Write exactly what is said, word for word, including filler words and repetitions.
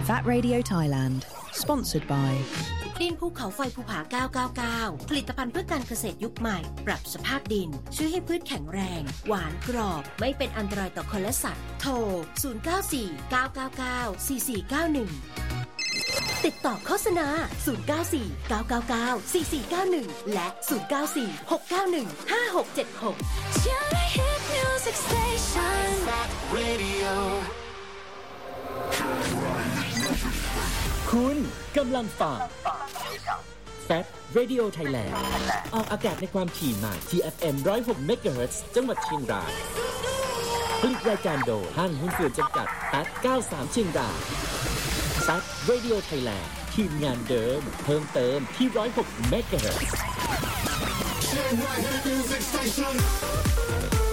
Fat Radio Thailand Sponsored by ดินภูเขาไฟภูผาเก้าเก้าเก้าผลิตภัณฑ์เพื่อการเกษตรยุคใหม่ปรับสภาพดินช่วยให้พืชแข็งแรงหวานกรอบไม่เป็นอันตรายต่อคนและสัตว์โทรศูนย์ เก้า สี่ เก้า เก้า เก้า สี่ สี่ เก้า หนึ่งติดต่อโฆษณาศูนย์ เก้า สี่ เก้า เก้า เก้า สี่ สี่ เก้า หนึ่งและศูนย์ เก้า สี่ หก เก้า หนึ่ง ห้า หก เจ็ด หกคุณกำลังฟัง Fat Radio Thailand ออกอากาศในความถี่ใหม่ ที เอฟ เอ็ม หนึ่งร้อยหก เมกะเฮิรตซ์ จังหวัดเชียงรายผลิตรายการโดยห้างหุ้นส่วนจำกัด แปด เก้าสาม เชียงราย Fat Radio Thailand ทีมงานเดิมเพิ่มเติมที่หนึ่งร้อยหก เมกะเฮิรตซ์